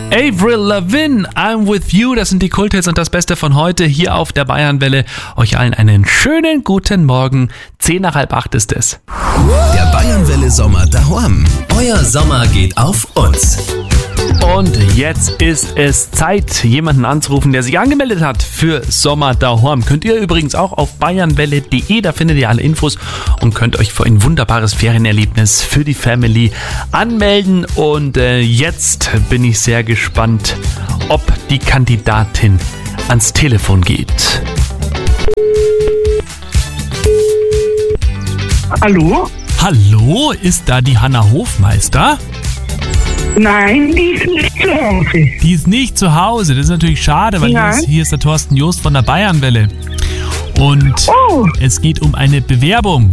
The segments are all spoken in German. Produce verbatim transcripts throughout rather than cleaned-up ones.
Avril Lavigne, I'm with you, das sind die Kulthits und das Beste von heute hier auf der Bayernwelle. Euch allen einen schönen guten Morgen, zehn nach halb acht ist es. Der Bayernwelle Sommer daheim. Euer Sommer geht auf uns. Und jetzt ist es Zeit, jemanden anzurufen, der sich angemeldet hat für Sommer daheim. Könnt ihr übrigens auch auf bayernwelle punkt de, da findet ihr alle Infos und könnt euch für ein wunderbares Ferienerlebnis für die Family anmelden. Und äh, jetzt bin ich sehr gespannt, ob die Kandidatin ans Telefon geht. Hallo? Hallo, ist da die Hanna Hofmeister? Nein, die ist nicht zu Hause. Die ist nicht zu Hause, das ist natürlich schade, weil hier ist, hier ist der Thorsten Joost von der Bayernwelle. Und Oh, es geht um eine Bewerbung.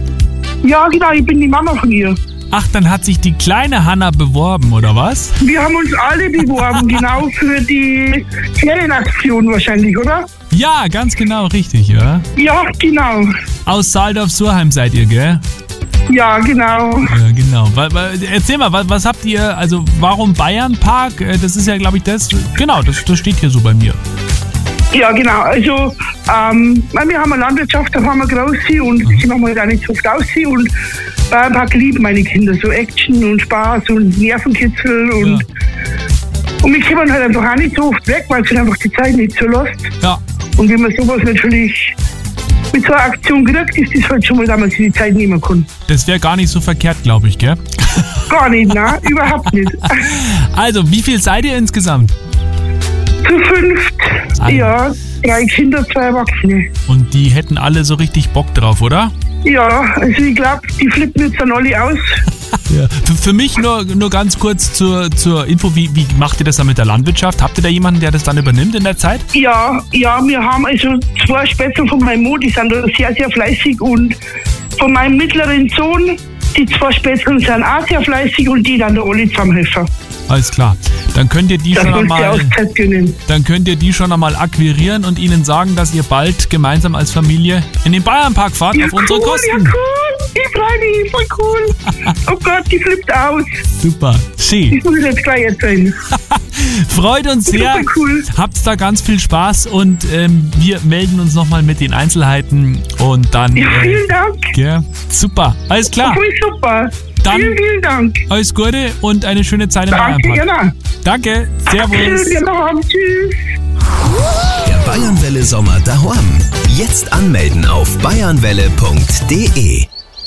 ja genau, ich bin die Mama von ihr. Ach, dann hat sich die kleine Hanna beworben, oder was? Wir haben uns alle beworben, genau für die Ferienaktion wahrscheinlich, oder? Ja, ganz genau, richtig, ja. Ja, genau. Aus Saldorf-Surheim seid ihr, gell? Ja, genau. Ja, genau. Wa- wa- Erzähl mal, was, was habt ihr, also warum Bayernpark? Äh, Das ist ja, glaube ich, das, genau, das, das steht hier so bei mir. Ja, genau. Also, ähm, weil wir haben eine Landwirtschaft, da haben wir große und sie machen wir gar nicht so oft aus. Und Bayernpark lieben meine Kinder, so Action und Spaß und Nervenkitzel und, Ja. und wir kommen halt einfach auch nicht so oft weg, weil es einfach die Zeit nicht so lässt. Ja, Und wenn man sowas natürlich mit so einer Aktion kriegt, ist das halt schon mal, dass man sich die Zeit nehmen kann. das wäre gar nicht so verkehrt, glaube ich, gell? Gar nicht, nein, überhaupt nicht. Also, wie viel seid ihr insgesamt? Zu fünft, Ah. ja, drei Kinder, zwei Erwachsene. Und die hätten alle so richtig Bock drauf, oder? Ja, also ich glaube, die flippen jetzt dann alle aus. Ja. Für, für mich nur, nur ganz kurz zur, zur Info, wie, wie macht ihr das dann mit der Landwirtschaft? Habt ihr da jemanden, der das dann übernimmt in der Zeit? Ja, ja, wir haben also zwei Spätzle von meinem Mann, die sind da sehr, sehr fleißig und von meinem mittleren Sohn, die zwei Spätzle sind auch sehr fleißig und die dann da alle zusammenhelfen. Alles klar. Dann könnt ihr die Das schon muss die einmal, Auszeit gönnen. dann könnt ihr die schon einmal akquirieren und ihnen sagen, dass ihr bald gemeinsam als Familie in den Bayernpark fahrt Ja, auf unsere cool, Kosten. ja, cool. Ich freue mich, voll cool. Oh Gott, die flippt aus. Super. Schön. Ich muss jetzt gleich erzählen. Freut uns sehr. Super cool. Habt da ganz viel Spaß und ähm, wir melden uns nochmal mit den Einzelheiten und dann. Ja, Äh, vielen Dank. gell? Super. Alles klar. Voll super. Dann- vielen, vielen Dank. Alles Gute und eine schöne Zeit im Danke, Bayernpark. genau. Danke. Servus. Schönen Abend. Tschüss. Der Bayernwelle Sommer daheim. Jetzt anmelden auf bayernwelle punkt de.